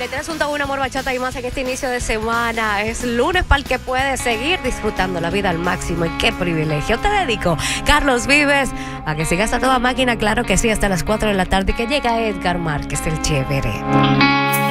93.1 Amor, Bachata y más en este inicio de semana. Es lunes para el que puede seguir disfrutando la vida al máximo. Y qué privilegio. Te dedico, Carlos Vives, a que sigas a toda máquina. Claro que sí, hasta las 4 de la tarde, que llega Edgar Márquez, el chévere.